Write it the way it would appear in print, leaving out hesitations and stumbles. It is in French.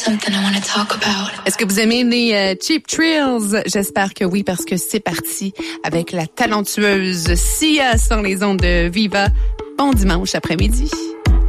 Est-ce que vous aimez les Cheap Thrills? J'espère que oui, parce que c'est parti avec la talentueuse Sia sur les ondes de Viva. Bon dimanche après-midi.